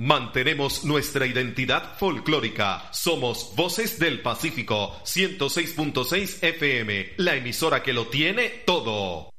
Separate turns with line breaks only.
Mantenemos nuestra identidad folclórica. Somos Voces del Pacífico, 106.6 FM, la emisora que lo tiene todo.